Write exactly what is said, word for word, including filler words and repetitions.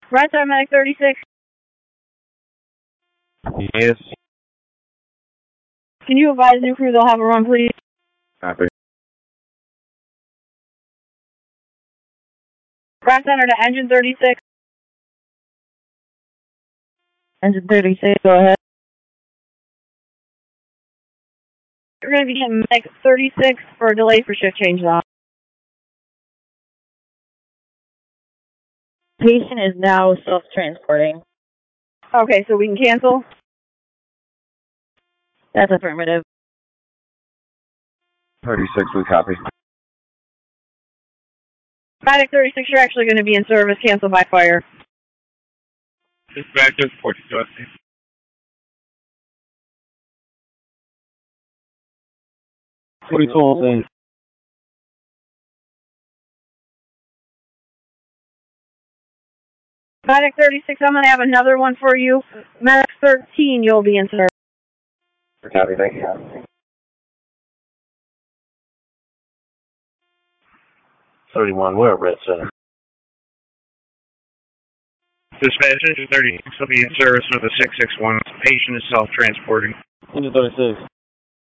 Right side medic thirty-six. Yes. Can you advise new crew they'll have a run, please? Copy. Right center to engine thirty-six. Engine thirty-six, go ahead. We're going to be getting medic thirty-six for a delay for shift change now. Patient is now self-transporting. Okay, so we can cancel? That's affirmative. thirty-six, we copy. Medic thirty-six, you're actually going to be in service. Cancel by fire. Dispatch is forty-two. forty-two. Medic thirty-six, I'm going to have another one for you. Medic thirteen, you'll be in service. Copy, thank you. thirty-one, we're at Red Center. Dispatch engine thirty-six will be in service with a six six one. Patient is self-transporting. Engine thirty-six.